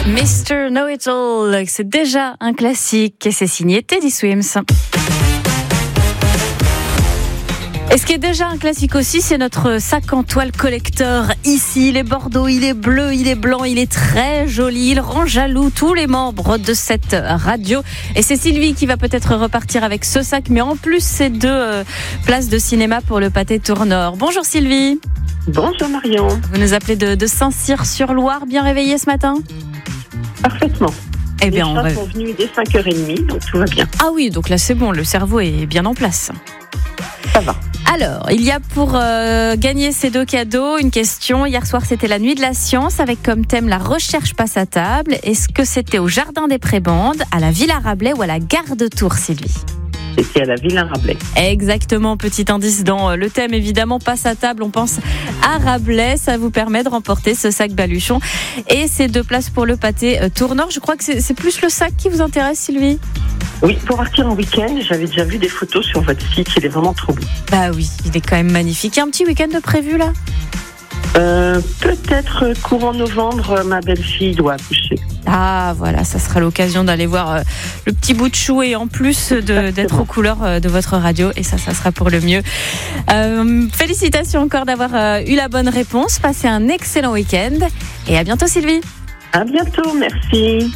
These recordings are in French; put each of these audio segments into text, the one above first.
Mr. Know-It-All, c'est déjà un classique et c'est signé Teddy Swims. Et ce qui est déjà un classique aussi, c'est notre sac en toile collector. Ici, il est bordeaux, il est bleu, il est blanc, il est très joli. Il rend jaloux tous les membres de cette radio. Et c'est Sylvie qui va peut-être repartir avec ce sac, mais en plus, c'est 2 places de cinéma pour le Pâté Tournord. Bonjour Sylvie. Bonjour Marion. Vous nous appelez de Saint-Cyr-sur-Loire, bien réveillée ce matin ? Parfaitement. Eh bien, les chats sont venus dès 5h30, donc tout va bien. Ah oui, donc là c'est bon, le cerveau est bien en place. Ça va. Alors, il y a pour gagner ces 2 cadeaux une question. Hier soir, c'était la nuit de la science avec comme thème la recherche passe à table. Est-ce que c'était au Jardin des Prébendes, à la Villa Rabelais ou à la Gare de Tours, Sylvie ? C'était à la Villa Rabelais. Exactement, petit indice dans le thème, évidemment, passe à table, on pense à Rabelais, ça vous permet de remporter ce sac baluchon et ces 2 places pour le Pâté Tournord. Je crois que c'est plus le sac qui vous intéresse, Sylvie ? Oui, pour partir en week-end, j'avais déjà vu des photos sur votre site, il est vraiment trop beau. Bah oui, il est quand même magnifique. Il y a un petit week-end de prévu là ? Peut-être courant novembre, ma belle-fille doit accoucher. Ah voilà, ça sera l'occasion d'aller voir le petit bout de chou et en plus d'être aux couleurs de votre radio et ça sera pour le mieux. Félicitations encore d'avoir eu la bonne réponse. Passez un excellent week-end et à bientôt Sylvie. À bientôt, merci.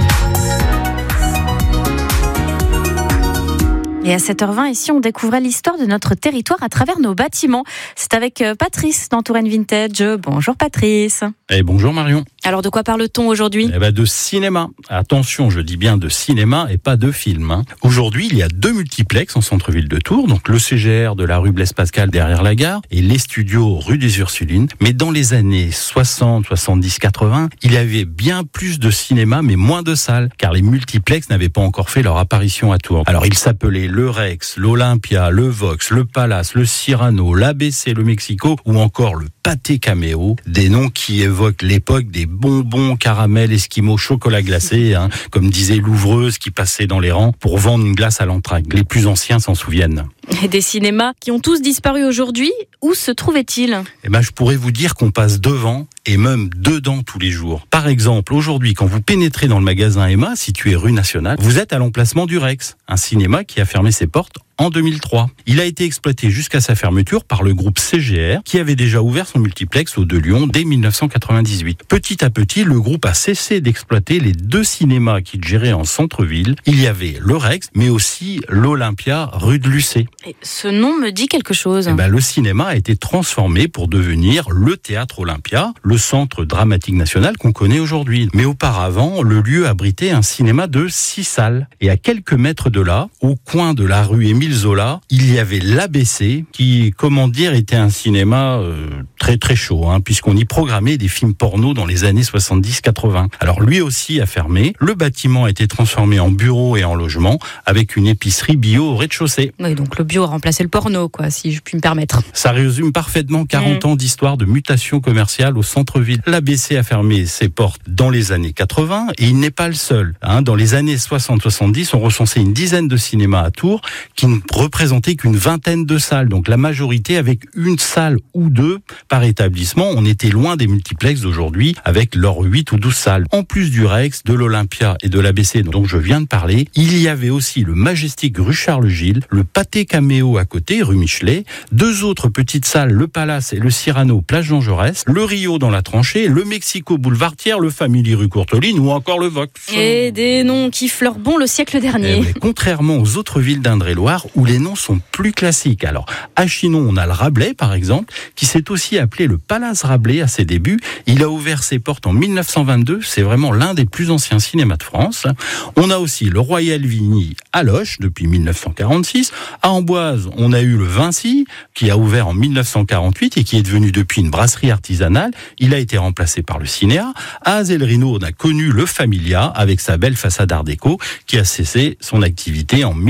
Et à 7h20, ici, on découvrait l'histoire de notre territoire à travers nos bâtiments. C'est avec Patrice dans Touraine Vintage. Bonjour Patrice. Et bonjour Marion. Alors de quoi parle-t-on aujourd'hui ? De cinéma. Attention, je dis bien de cinéma et pas de film. Aujourd'hui, il y a 2 multiplex en centre-ville de Tours. Donc le CGR de la rue Blaise Pascal derrière la gare et les studios rue des Ursulines. Mais dans les années 60, 70, 80, il y avait bien plus de cinéma mais moins de salles. Car les multiplex n'avaient pas encore fait leur apparition à Tours. Alors ils s'appelaient le Rex, l'Olympia, le Vox, le Palace, le Cyrano, l'ABC, le Mexico ou encore le Pâté Caméo. Des noms qui évoquent l'époque des bonbons, caramels, esquimaux, chocolat glacé, comme disait l'ouvreuse qui passait dans les rangs pour vendre une glace à l'entracte. Les plus anciens s'en souviennent. Et des cinémas qui ont tous disparu aujourd'hui, où se trouvaient-ils ? Je pourrais vous dire qu'on passe devant et même dedans tous les jours. Par exemple, aujourd'hui, quand vous pénétrez dans le magasin Emma, situé rue Nationale, vous êtes à l'emplacement du Rex, un cinéma qui a fermé ses portes en 2003. Il a été exploité jusqu'à sa fermeture par le groupe CGR, qui avait déjà ouvert son multiplex au De Lyon dès 1998. Petit à petit, le groupe a cessé d'exploiter les 2 cinémas qu'il gérait en centre-ville. Il y avait le Rex, mais aussi l'Olympia rue de Lucé. Et ce nom me dit quelque chose. Le cinéma a été transformé pour devenir le Théâtre Olympia, le centre dramatique national qu'on connaît aujourd'hui. Mais auparavant, le lieu abritait un cinéma de 6 salles. Et à quelques mètres de là, au coin de la rue Émile Zola, il y avait l'ABC qui, était un cinéma très très chaud, puisqu'on y programmait des films porno dans les années 70-80. Alors lui aussi a fermé. Le bâtiment a été transformé en bureau et en logement avec une épicerie bio au rez-de-chaussée. Oui, donc le bio a remplacé le porno, si je puis me permettre. Ça résume parfaitement 40 ans d'histoire de mutation commerciale au centre-ville. L'ABC a fermé ses portes dans les années 80 et il n'est pas le seul. Dans les années 60-70, on recensait une dizaine de cinémas à Tours qui ne représentaient qu'une vingtaine de salles. Donc la majorité avec une salle ou 2 par établissement. On était loin des multiplex d'aujourd'hui avec leurs 8 ou 12 salles. En plus du Rex, de l'Olympia et de l'ABC dont je viens de parler, il y avait aussi le Majestic rue Charles-Gilles, le Pâté Caméo à côté, rue Michelet, 2 autres petites salles, le Palace et le Cyrano, place Jean Jaurès, le Rio dans la tranchée, le Mexico boulevard Thiers, le Family rue Courteline ou encore le Vox. Et des noms qui fleurent bon le siècle dernier. Mais contrairement aux autres villes d'Indre-et-Loire où les noms sont plus classiques. Alors, à Chinon, on a le Rabelais, par exemple, qui s'est aussi appelé le Palace Rabelais à ses débuts. Il a ouvert ses portes en 1922. C'est vraiment l'un des plus anciens cinémas de France. On a aussi le Royal Vigny à Loches depuis 1946. À Amboise, on a eu le Vinci, qui a ouvert en 1948 et qui est devenu depuis une brasserie artisanale. Il a été remplacé par le Cinéa. À Azelrino, on a connu le Familia avec sa belle façade art déco qui a cessé son activité en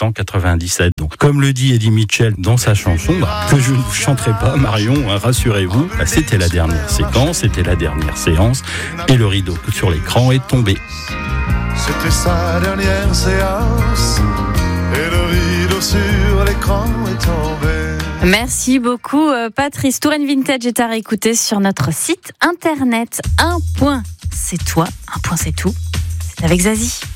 1997. Donc, comme le dit Eddie Mitchell dans sa chanson, que je ne vous chanterai pas, Marion, rassurez-vous, c'était la dernière séquence, c'était la dernière séance, et le rideau sur l'écran est tombé. C'était sa dernière séance, et le rideau sur l'écran est tombé. Merci beaucoup Patrice. Touraine Vintage est à réécouter sur notre site internet 1.5 c'est toi, un point c'est tout. C'est avec Zazie.